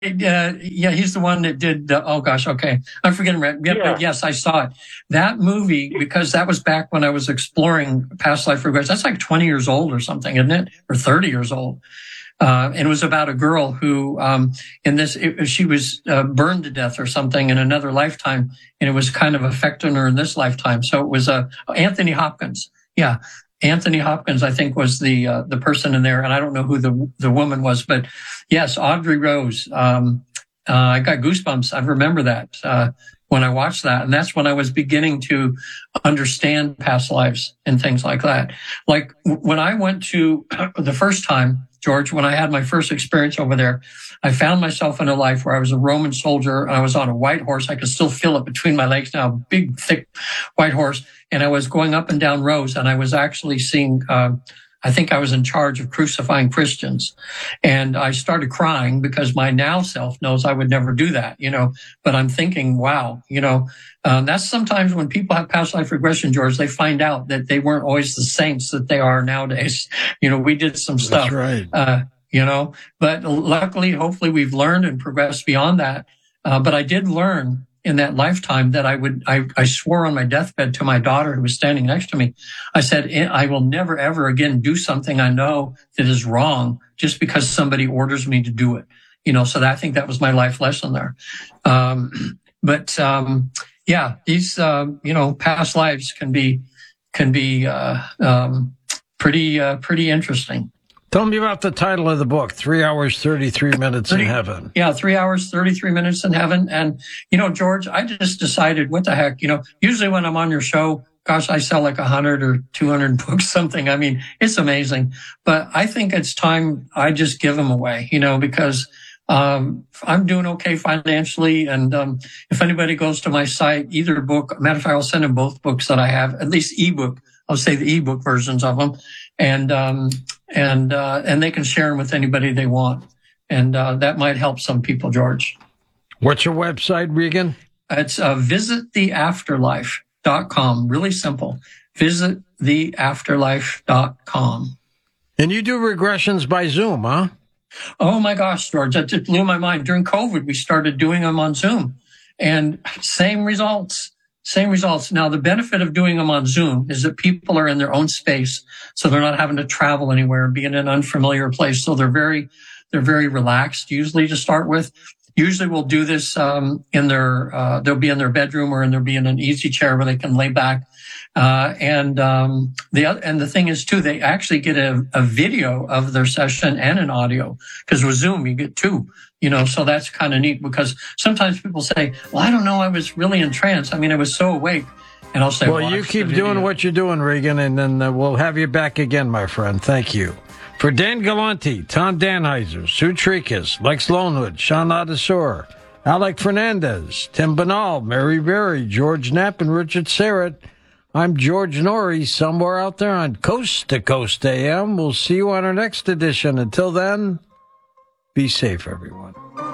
Yeah, he's the one that did. Oh gosh, okay, I'm forgetting. Yeah, Yeah. but yes, I saw it. That movie, because that was back when I was exploring past life regression. That's like 20 years old or something, isn't it? Or 30 years old. And it was about a girl who, she was burned to death or something in another lifetime, and it was kind of affecting her in this lifetime. So it was Anthony Hopkins. Yeah, Anthony Hopkins, I think, was the person in there, and I don't know who the woman was, but yes, Audrey Rose. I got goosebumps. I remember that when I watched that, and that's when I was beginning to understand past lives and things like that. Like when I went to the first time, George, when I had my first experience over there, I found myself in a life where I was a Roman soldier and I was on a white horse. I could still feel it between my legs now, a big, thick white horse. And I was going up and down rows, and I was actually seeing, I think I was in charge of crucifying Christians. And I started crying because my now self knows I would never do that, but I'm thinking, wow, that's sometimes when people have past life regression, George, they find out that they weren't always the saints that they are nowadays. We did some stuff, that's right. But luckily, hopefully we've learned and progressed beyond that. But I did learn in that lifetime that I swore on my deathbed to my daughter who was standing next to me. I said, I will never, ever again do something I know that is wrong just because somebody orders me to do it. So I think that was my life lesson there. Yeah, these, past lives can be pretty interesting. Tell me about the title of the book, 3 hours, 33 minutes in heaven. Yeah, 3 hours, 33 minutes in heaven. And, George, I just decided, what the heck, usually when I'm on your show, gosh, I sell like 100 or 200 books, something. I mean, it's amazing. But I think it's time I just give them away, because I'm doing okay financially. And if anybody goes to my site, either book, matter of fact, I'll send them both books that I have, at least ebook. I'll say the ebook versions of them. And they can share them with anybody they want. And that might help some people, George. What's your website, Regan? It's visittheafterlife.com. Really simple. Visittheafterlife.com. And you do regressions by Zoom, huh? Oh, my gosh, George. That just blew my mind. During COVID, we started doing them on Zoom. And same results. Now, the benefit of doing them on Zoom is that people are in their own space, so they're not having to travel anywhere and be in an unfamiliar place. So they're very relaxed, usually to start with. Usually we'll do this they'll be in their bedroom, or they'll be in an easy chair where they can lay back. And the thing is too, they actually get a video of their session and an audio, because with Zoom you get two. So that's kind of neat, because sometimes people say, well, I don't know, I was really in trance. I mean, I was so awake. And I'll say, well, you keep doing what you're doing, Regan, and then we'll have you back again, my friend. Thank you. For Dan Galante, Tom Danheiser, Sue Tricus, Lex Lonewood, Sean Adesor, Alec Fernandez, Tim Banal, Mary Berry, George Knapp, and Richard Serrett, I'm George Norrie, somewhere out there on Coast to Coast AM. We'll see you on our next edition. Until then, be safe, everyone.